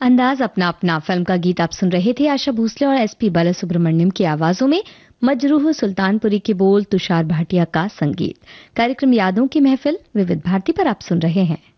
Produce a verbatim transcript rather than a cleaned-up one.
अंदाज अपना अपना फिल्म का गीत आप सुन रहे थे। आशा भोसले और एसपी बालासुब्रमण्यम की आवाजों में, मजरूह सुल्तानपुरी के बोल, तुषार भाटिया का संगीत। कार्यक्रम यादों की महफिल विविध भारती पर आप सुन रहे हैं।